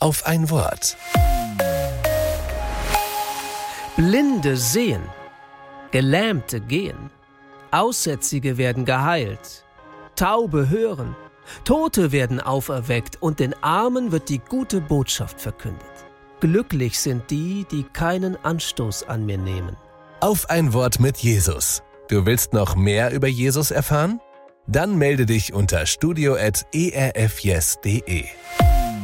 auf ein Wort. Blinde sehen, Gelähmte gehen, Aussätzige werden geheilt, Taube hören, Tote werden auferweckt und den Armen wird die gute Botschaft verkündet. Glücklich sind die, die keinen Anstoß an mir nehmen. Auf ein Wort mit Jesus. Du willst noch mehr über Jesus erfahren? Dann melde dich unter studio@erfyes.de.